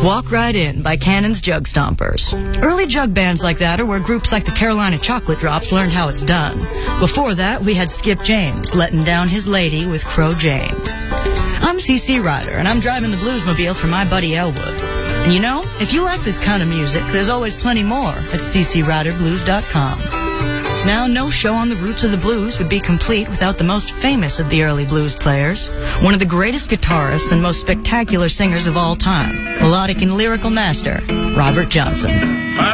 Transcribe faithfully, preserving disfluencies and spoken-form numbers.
Walk Right In by Cannon's Jug Stompers. Early jug bands like that are where groups like the Carolina Chocolate Drops learned how it's done. Before that, we had Skip James letting down his lady with Crow Jane. I'm C C Ryder, and I'm driving the Bluesmobile for my buddy Elwood. And you know, if you like this kind of music, there's always plenty more at c c ryder blues dot com. Now, no show on the roots of the blues would be complete without the most famous of the early blues players, one of the greatest guitarists and most spectacular singers of all time, melodic and lyrical master, Robert Johnson.